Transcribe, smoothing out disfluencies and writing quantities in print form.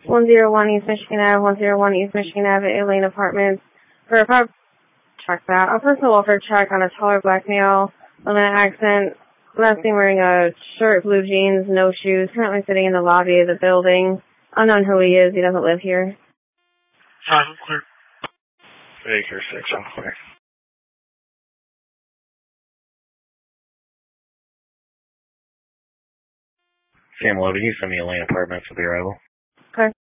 101 East Michigan Ave, 101 East Michigan Ave, Elaine Apartments. For a check that. A personal welfare check on a taller black male with an accent. Last name wearing a shirt, blue jeans, no shoes. Currently sitting in the lobby of the building. Unknown who he is. He doesn't live here. I'm clear. Baker 6, I'm clear. Sam Loaded, you send me Elaine Apartments with the arrival. Okay.